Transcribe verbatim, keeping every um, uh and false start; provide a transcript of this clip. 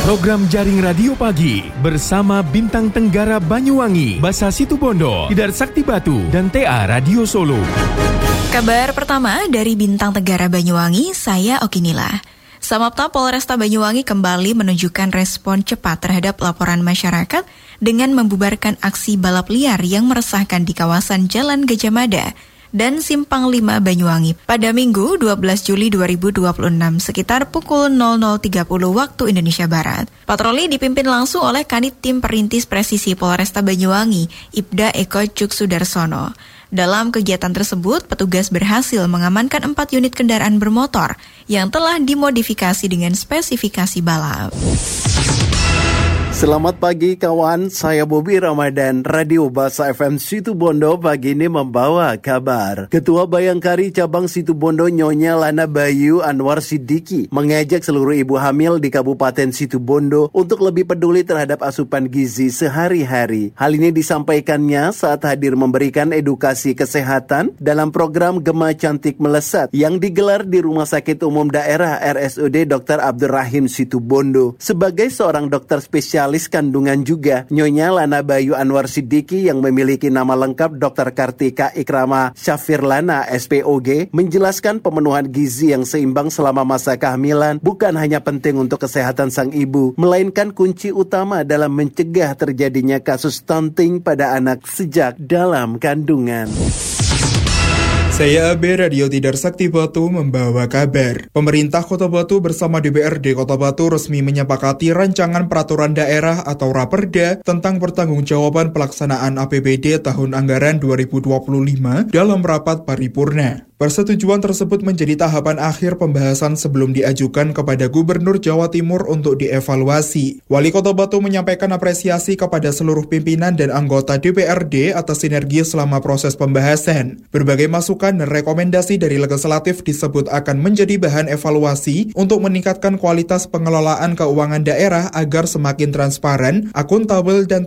Program Jaring Radio Pagi bersama Bintang Tenggara Banyuwangi, Basa Situbondo, Tidar Sakti Batu, dan T A Radio Solo. Kabar pertama dari Bintang Tenggara Banyuwangi, saya Okinila. Samapta Polresta Banyuwangi kembali menunjukkan respon cepat terhadap laporan masyarakat dengan membubarkan aksi balap liar yang meresahkan di kawasan Jalan Gajah Mada dan Simpang lima Banyuwangi pada Minggu dua belas Juli dua ribu dua puluh enam sekitar pukul nol nol tiga puluh waktu Indonesia Barat. Patroli dipimpin langsung oleh Kanit Tim Perintis Presisi Polresta Banyuwangi, Ibda Eko Cuk Sudarsono. Dalam kegiatan tersebut, petugas berhasil mengamankan empat unit kendaraan bermotor yang telah dimodifikasi dengan spesifikasi balap. Selamat pagi kawan, saya Bobi Ramadan, Radio Basa F M Situbondo pagi ini membawa kabar. Ketua Bayangkari Cabang Situbondo Nyonya Lana Bayu Anwar Siddiqui mengajak seluruh ibu hamil di Kabupaten Situbondo untuk lebih peduli terhadap asupan gizi sehari-hari. Hal ini disampaikannya saat hadir memberikan edukasi kesehatan dalam program Gema Cantik Melesat yang digelar di Rumah Sakit Umum Daerah R S U D Dokter Abdurrahim Situbondo. Sebagai seorang dokter spesialis kandungan juga, Nyonya Lana Bayu Anwar Siddiqui yang memiliki nama lengkap Dokter Kartika Ikrama Syafirlana S P O G menjelaskan pemenuhan gizi yang seimbang selama masa kehamilan bukan hanya penting untuk kesehatan sang ibu, melainkan kunci utama dalam mencegah terjadinya kasus stunting pada anak sejak dalam kandungan. Saya Abe, Radio Tidar Sakti Batu membawa kabar. Pemerintah Kota Batu bersama D P R D Kota Batu resmi menyepakati rancangan peraturan daerah atau Raperda tentang pertanggungjawaban pelaksanaan A P B D tahun anggaran dua ribu dua puluh lima dalam rapat paripurna. Persetujuan tersebut menjadi tahapan akhir pembahasan sebelum diajukan kepada Gubernur Jawa Timur untuk dievaluasi. Wali Kota Batu menyampaikan apresiasi kepada seluruh pimpinan dan anggota D P R D atas sinergi selama proses pembahasan. Berbagai masukan dan rekomendasi dari legislatif disebut akan menjadi bahan evaluasi untuk meningkatkan kualitas pengelolaan keuangan daerah agar semakin transparan, akuntabel, dan